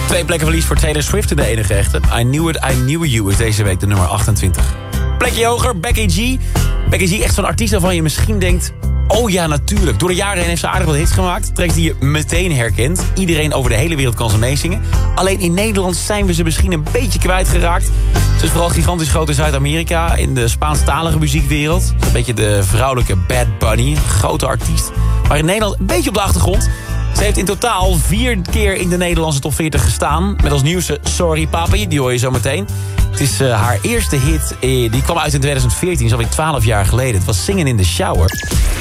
2 plekken verlies voor Taylor Swift in de enige echte. I Knew You is deze week de nummer 28. Plekje hoger, Becky G. Becky G, echt zo'n artiest waarvan je misschien denkt... oh ja, natuurlijk. Door de jaren heen heeft ze aardig wat hits gemaakt. Tracks die je meteen herkent. Iedereen over de hele wereld kan ze meezingen. Alleen in Nederland zijn we ze misschien een beetje kwijtgeraakt. Ze is vooral gigantisch groot in Zuid-Amerika. In de Spaanstalige muziekwereld. Een beetje de vrouwelijke Bad Bunny. Een grote artiest. Maar in Nederland een beetje op de achtergrond. Ze heeft in totaal 4 keer in de Nederlandse top 40 gestaan. Met als nieuwste Sorry Papi, die hoor je zo meteen. Het is haar eerste hit, die kwam uit in 2014, is alweer 12 jaar geleden. Het was Singin' in the Shower.